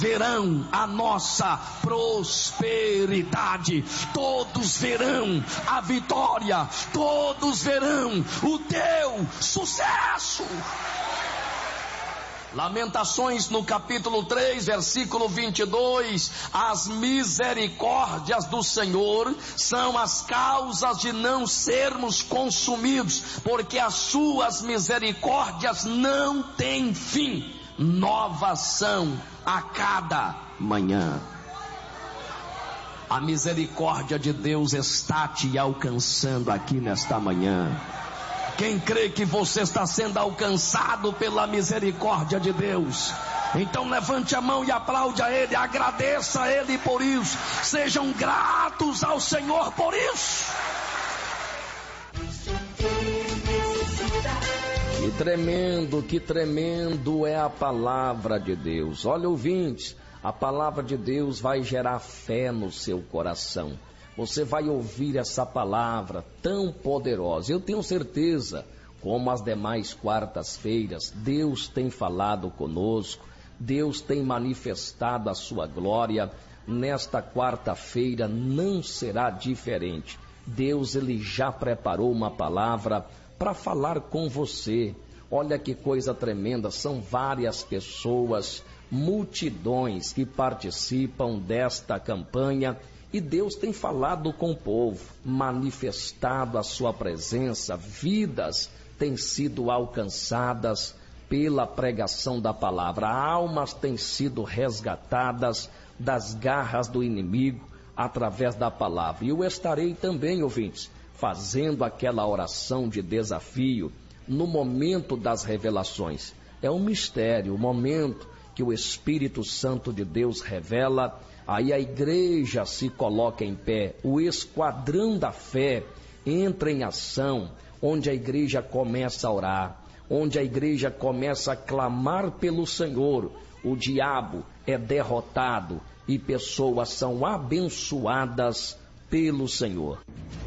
verão a nossa prosperidade, todos verão a vitória, todos verão o teu sucesso. Lamentações no capítulo 3, versículo 22, as misericórdias do Senhor são as causas de não sermos consumidos, porque as suas misericórdias não têm fim, novas são a cada manhã. A misericórdia de Deus está te alcançando aqui nesta manhã. Quem crê que você está sendo alcançado pela misericórdia de Deus, então levante a mão e aplaude a Ele, agradeça a Ele por isso, sejam gratos ao Senhor por isso. Que tremendo é a palavra de Deus. Olha, ouvintes, a palavra de Deus vai gerar fé no seu coração. Você vai ouvir essa palavra tão poderosa. Eu tenho certeza, como as demais quartas-feiras, Deus tem falado conosco, Deus tem manifestado a sua glória. Nesta quarta-feira não será diferente. Deus, Ele já preparou uma palavra para falar com você. Olha que coisa tremenda, são várias pessoas, multidões que participam desta campanha. E Deus tem falado com o povo, manifestado a sua presença, vidas têm sido alcançadas pela pregação da palavra, almas têm sido resgatadas das garras do inimigo através da palavra. E eu estarei também, ouvintes, fazendo aquela oração de desafio no momento das revelações. É um mistério, o momento que o Espírito Santo de Deus revela. Aí a igreja se coloca em pé, o esquadrão da fé entra em ação, onde a igreja começa a orar, onde a igreja começa a clamar pelo Senhor, o diabo é derrotado e pessoas são abençoadas pelo Senhor.